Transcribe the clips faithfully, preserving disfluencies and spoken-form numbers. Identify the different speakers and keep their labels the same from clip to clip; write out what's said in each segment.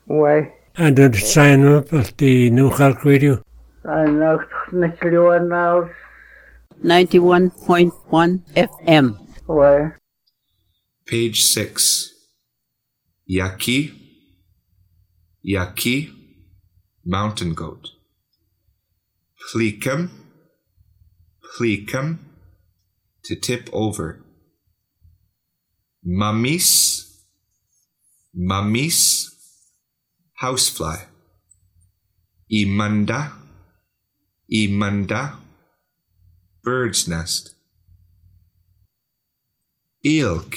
Speaker 1: Why?
Speaker 2: And then sign up at the New Halk Radio.
Speaker 1: I'm not necessarily now.
Speaker 3: ninety-one point one F M.
Speaker 1: Why?
Speaker 4: Page six. Yaki, Yaki, mountain goat. Plikum, Plikum, to tip over. Mamis, Mamis, housefly. Imanda, Imanda, bird's nest. Ilk,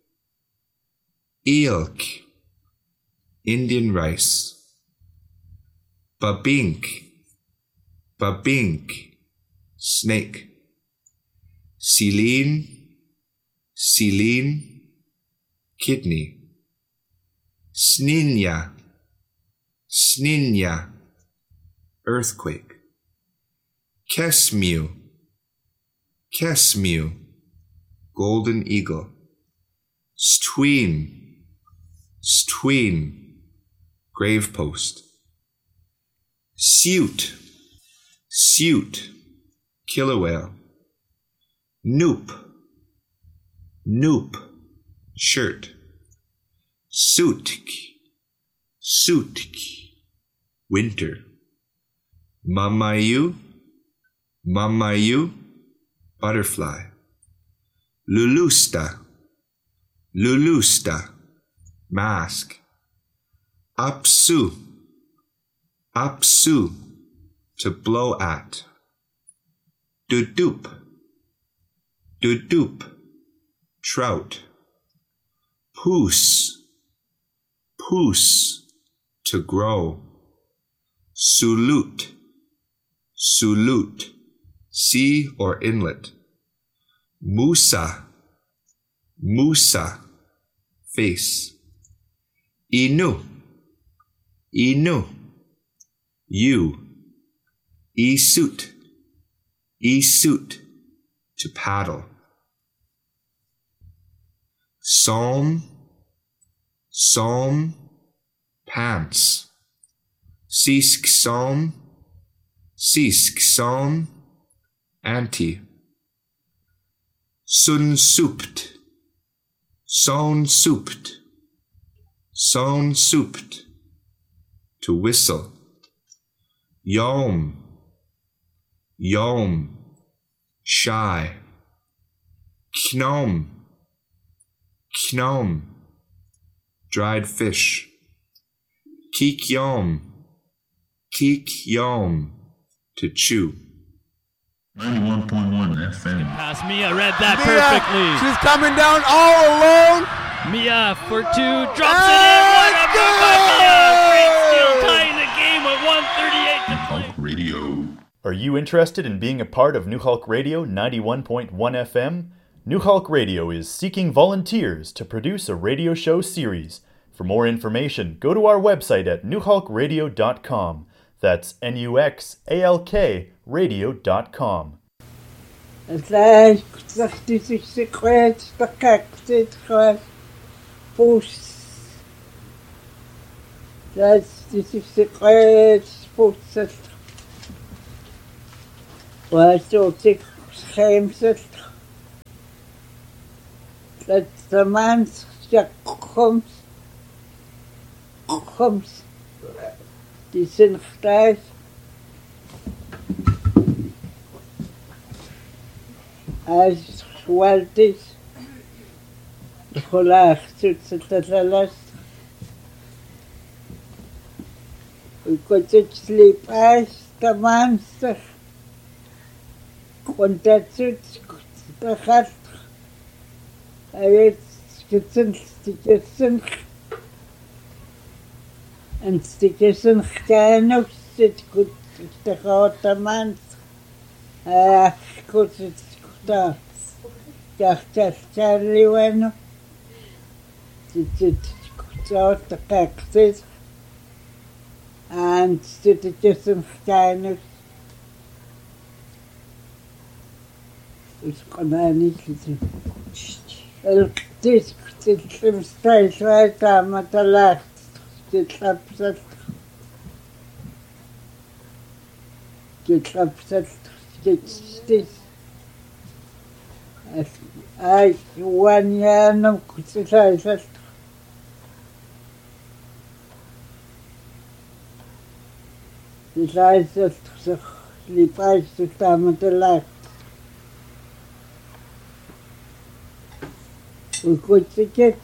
Speaker 4: Ilk, Indian rice. Babink, Babink, snake. Celine, Celine, kidney. Sninya, Sninya, earthquake. Kesmew, Kesmew, golden eagle. Stween, Stween, grave post. Suit, Suit, killer whale. Noop, Noop, shirt. Sutk, Sutk, winter. Mamayu, Mamayu, butterfly. Lulusta, Lulusta, mask. Apsu, Apsu, to blow at. Dudup, Dudup, trout. Poos, Poos, to grow. Sulut, Sulut, sea or inlet. Musa, Musa, face. Inu, Inu, you. Isut, Isut, to paddle. Psalm, Psalm, pants. Sisk psalm, Sisk psalm, anti. Sun soupt, Son soupt, Son soupt, to whistle. Yom, Yom, shy. Knom, Knom, dried fish. Kik yom, Kik yom, to chew.
Speaker 5: ninety-one point one F M.
Speaker 6: Pass Mia, read that
Speaker 7: Mia,
Speaker 6: perfectly.
Speaker 7: she's coming down all alone.
Speaker 6: Mia for two, drops it in. What a move by Mia! Great steal, tying the game with one thirty-eight to play.
Speaker 5: Hulk Radio.
Speaker 8: Are you interested in being a part of New Halk Radio ninety-one point one F M? New Halk Radio is seeking volunteers to produce a radio show series. For more information, go to our website at new halk radio dot com. That's N U X A L K radio dot com.
Speaker 1: Zaj, zachty sich sekret, takakty tchas, pus. Zaj, sich sekret, pus. Wazo sich schemset. Dat de mens ja komt, komt. Die zijn stijf. Als het geweld is, de gelaagd zit het last. Ik kon het sliep als de monster. Kon dat zit, de gast. Hij weet, gezond, gezond. En stukjes een klein zit goed, de grote mens. Ah, goed, het is goed af. dacht dat Charlie bueno. Zit zit zo te kijken. En zit het tussen kleine. Ik kan daar niet zitten. Het is het is steeds weiter met de lacht. киллапсал киллапсал китстис ай уаньянам кутсилаисал Lizaisal sech lipais tu tamatala. Ukutiket.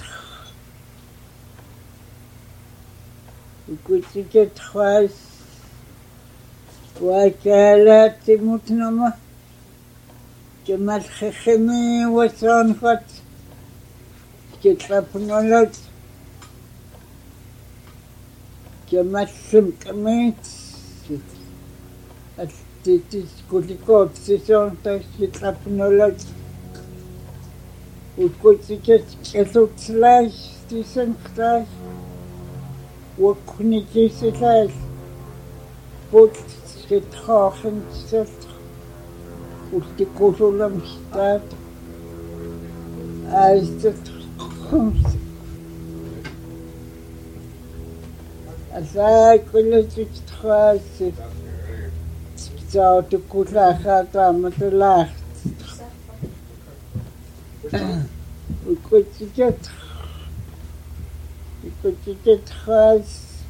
Speaker 1: Ukutiket khwas. Wakala timutnama. Kemal khkhimi wasan khat. Kitlapnolot. Kemal simkamit. Attitis kulikot sison taskitlapnolot ukutiket kesutslash tisen ktas wakunikislash put skithachen selt utikusulam stat aistet khums asai kulitik khas Zo te kula gaat aan met de laag. Hoe kun je dit? Hoe kun je dit gaan?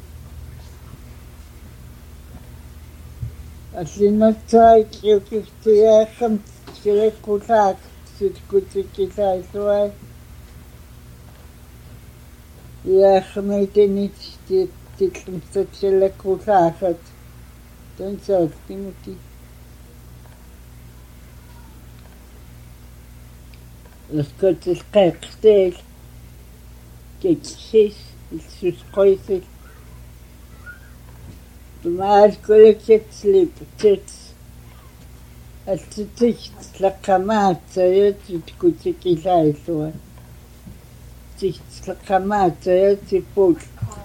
Speaker 1: Als je nog tijd je kunt je eigen je kula zit goed je kiezen zo. Je gemeente niet dit dit komt je kula gaat. Dan zelf, Timothy. Los coches cartel, que existe, sus coisas. Tomar colegas sleep, tits. Als het dicht la camata, je ziet goed je kiezen zo. Dicht la camata, je ziet goed.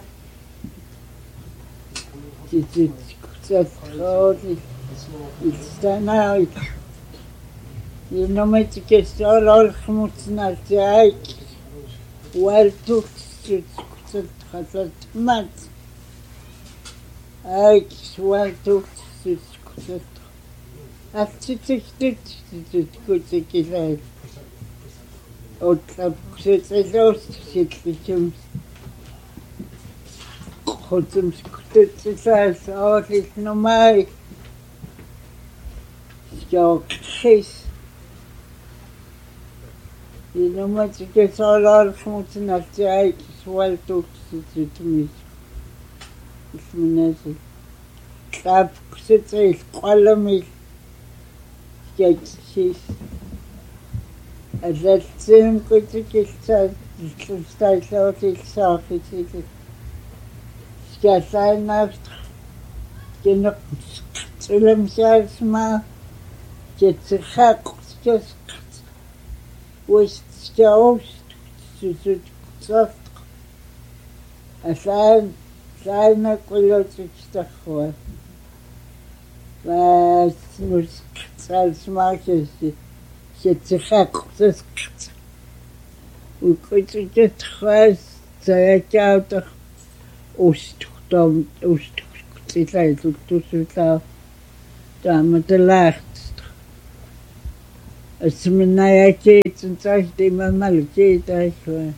Speaker 1: Je ziet dat groot is dan uit. Je noemt het je zo lang moet naar de eik. Waar toch het gaat het mat. Eik, waar toch het gaat. Als het zich dit het goed is gezegd. Ook dat het is los zit je. Goed om het is als alles is normaal. Zo gis. Je noemt het je zo lang moeten naar de eik is wel toch zit mis. Is me net zo. Klap zit is kwallen is. Kijk gis. Als het zin goed is dat het staat zo is zo gezien. Ja, zijn naast je nog zullen zelfs maar je te gek je was je oost je zat en zijn zijn naar kolotjes te gooien maar moet zelfs maar je je te gek je hoe kun je het gewoon zei jou toch oost dan oost zit hij tot tussen daar daar met de laagst als me naar je kijkt en zegt die mama kijkt eigenlijk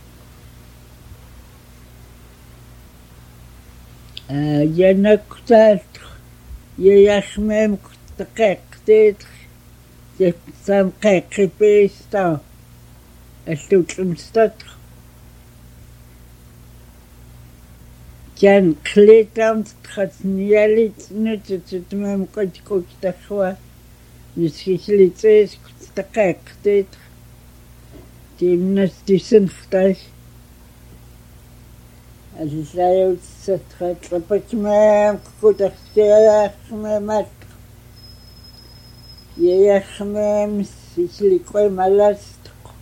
Speaker 1: eh je nektaat je jasmem te kijk dit je sam kijk gepeest het doet hem stad Jan kleedam gaat niet net het met kort kort te gaan. Dus ik liet eens te kijken dit. Die net die zijn thuis. Als je zei het zet gaat rapportje met goed dat je met mat. Je met ik liep gewoon maar last.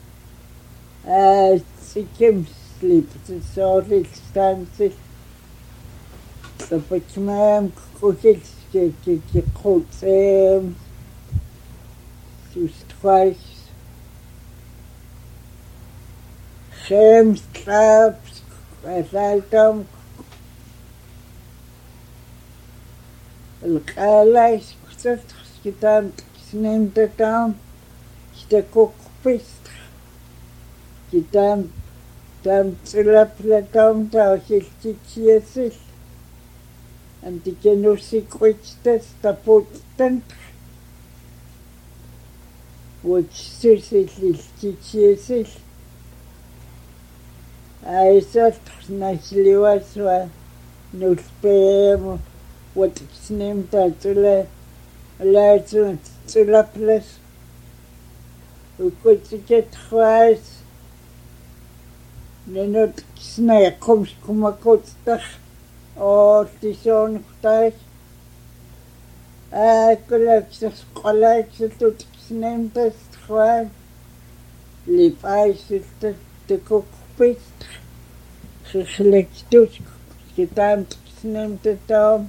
Speaker 1: Eh, ik heb sleep. Het is zo staan zich. Почему кушать эти куцы, сустфайс, шем, страпс, асальтом, القالايس كتلت كتام سنين تتام كتاكوك بيست كتام تام تلاب لتام تاوشيل تيتشيسل أنت كنوسي كويتستس تابوتستن وتشسل للتيتشيسل أيسال تخناشلي واسوا نوسبيم وتكسنيم تاتولا لا تتلا بلس وكنت كتخواس لأنو تكسنا يقومش كما كنت تخ أو تيسون كتاش أكلا كسس قلاك ستو تكسنيم تستخواس اللي باي ستو تكوك بيست خلك توش كتام تكسنيم تتام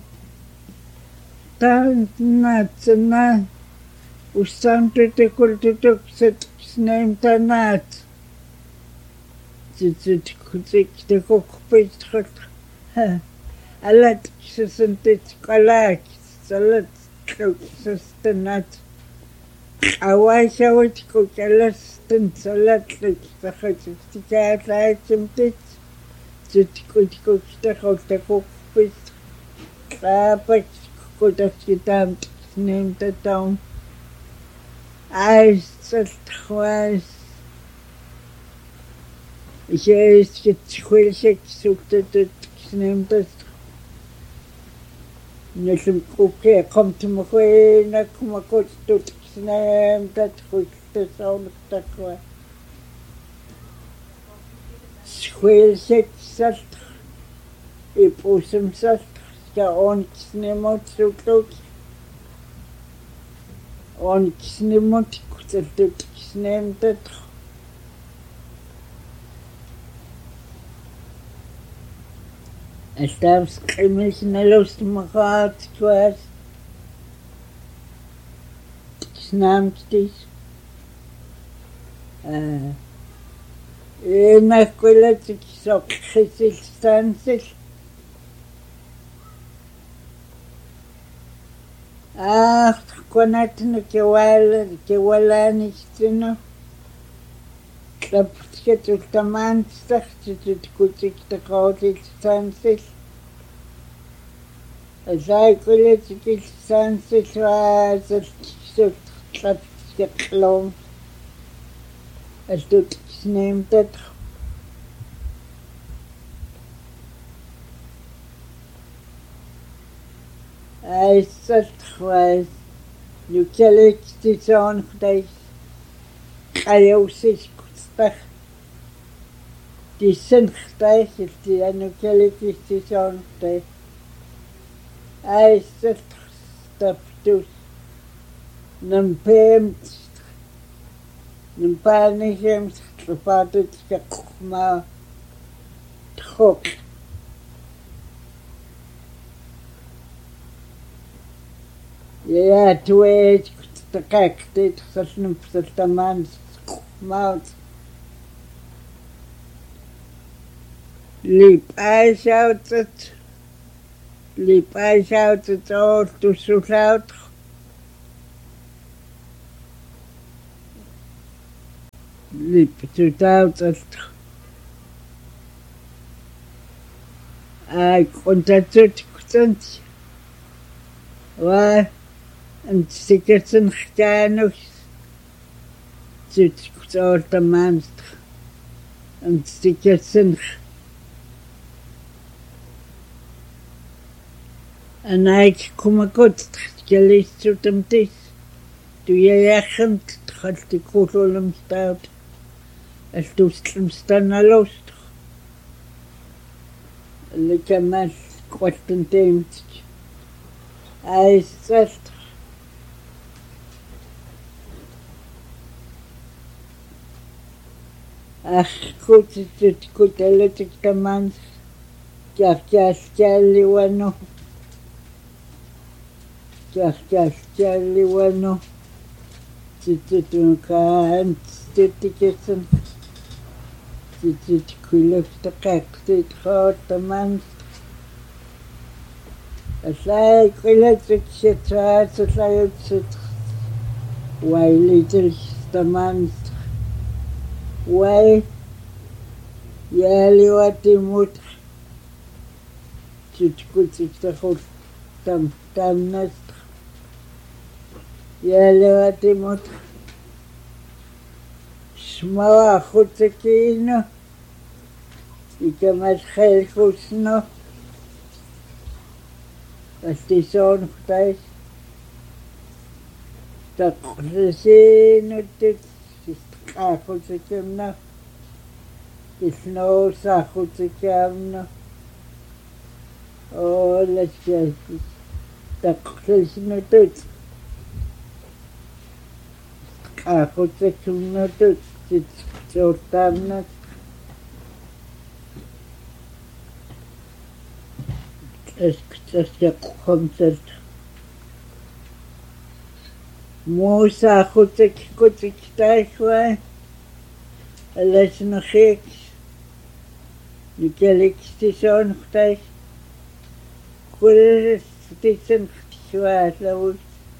Speaker 1: تام ناتنا وسامت تكل تتكسد سنيم تنات تتكسك تكوك بيست خلق ها ألا تكسسن تتكلاك سلت تكسستنات أواشا وتكوك ألا ستنسلت لك تخشفتكات عايشمتت تتكوك تكوك تكوك بيست خابك كودك كتام تكسنيم تتام عايز تلتخواس جايز كتخويل شك سوكت تكسنيم تتام نسم كوكي قمت مخوينك ما كنت تكسنيم تتخوك تساونك تكوا سخويل شك سلتخ إبوسم سلتخ كأون كسنيموت سوكتوك أون كسنيموت كتلتو تكسنيم تتخ أستاذ قيمش نلوست مخاط كواس تكسنامتيش آه إنا كلها تكسوك خسل سانسل آخ كوناتنا كوالا كوالاني ستنو كلبت كتلتمان تستخدت تكوتك تقاوتي تسانسل أزاي كلها تكيل سانسل وازل تكسوك كلبت كتلوم أشتو تكسنيم تتخ أي سلتخواز نوكاليك تيسون خدايش أيوسيش كتستخ تيسن خدايش التي نوكاليك تيسون خدايش أي سلتخ ستفتوش نمبيم تستخ نمباني جيمس تلفاتو تشكخ ما تخوك يا تويج تقاك تخسن بسلطمان موت لي باي شاوتت لي باي شاوتت اور تو سوشاوت لي بتوتاوتت اي كنتاتوت كنت و أنت سكتن ختانوش تتكتور تمامست أنت سكتن أنا هيك كما كنت تخليت تمتيس تو ياخن تخلت كوتو المستاوت أشتوست المستانا لوست اللي كمال قوتن تيمتك أي سلت أخ كنت كنت لتك كمان كاف كاف كالي وانو كاف كاف كالي وانو تتتون كانت تتكسن تتكلف تقاك تتخاط تمان Allai qilatik sitsaat allayutsit wailitil stamans wai yaaliwatimut sitkutiktakhul tam tamnas yaaliwatimut smawa khutikino ikamat khailkusno Astison khtais taqrisinuttit istqaaqutikamna isnoosaaqqutikamna oolachas taqrisinuttit istqaaqutikamnuttit sitsortaamnat Eskutasyaqqamsat Musa khutik kutik taishwa alasnakhik Nikelikstison khtais Kulis titsen khtiswa lawus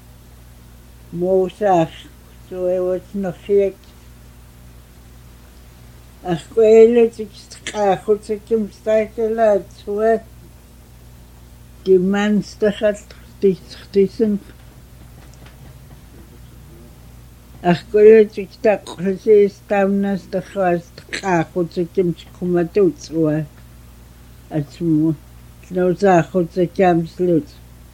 Speaker 1: Musa suewat nakhik Akhwelutik stqaaqutikim staisalat suwa Gemanstachat tisen Akhkoyutik taqrisis tamnas takhas taqaaqutikim tikumatutsuwa Atsmu tnausaaqutikim slut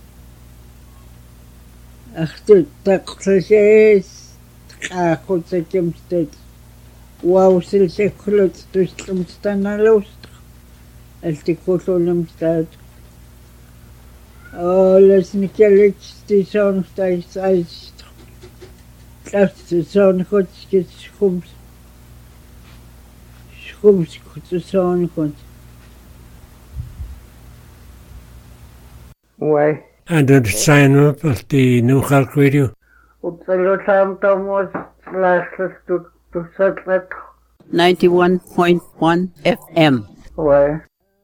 Speaker 1: Akhtut taqrisis taqaaqutikim stut Wausil seklut tustlumstanalust Altikulunumstat Oh, las Nikelikstison khtais ais Tlaftison khutskis khums Khums khutson khut Wai
Speaker 2: And then sign up at the New Hulk Radio.
Speaker 1: Utsalutam tomos laslas tu tu satlat
Speaker 3: ninety-one point one F M.
Speaker 1: Wai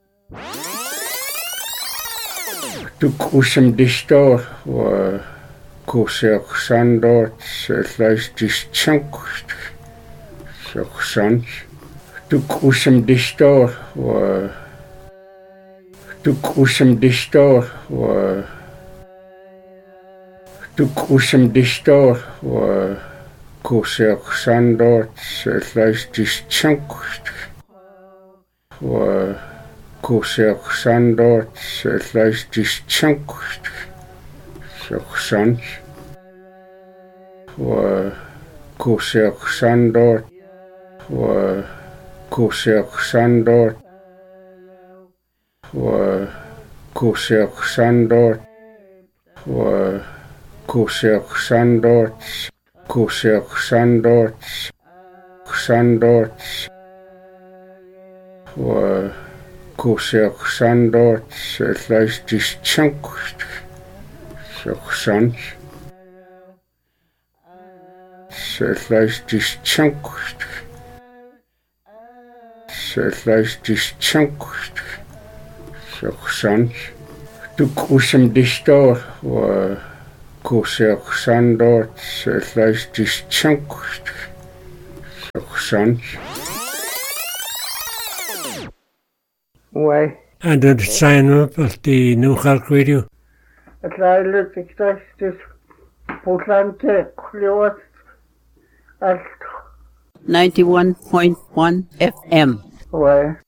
Speaker 9: Tukusam distor wa kuseoxandot selais dischank soxant Tukusam distor wa Tukusam distor wa Tukusam distor wa kuseoxandot selais dischank wa Kuseoxandot selais dischank soxant wa kuseoxandot wa kuseoxandot wa kuseoxandot wa kuseoxandot kuseoxandot xandot wa Kuseoxandot selais dischank soxant selais dischank selais dischank soxant Tukusam distor wa Kuseoxandot selais dischank soxant
Speaker 1: Wai
Speaker 2: And then sign up at the New Hulk Radio.
Speaker 1: Atlaylutik tastis Putlante kliwat Alt
Speaker 3: ninety-one point one F M.
Speaker 1: Wai